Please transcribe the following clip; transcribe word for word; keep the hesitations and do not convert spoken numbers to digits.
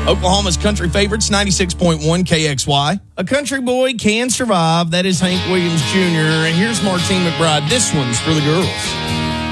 Oklahoma's country favorites, ninety-six point one K X Y. A country boy can survive. That is Hank Williams Junior And here's Martine McBride. This one's for the girls.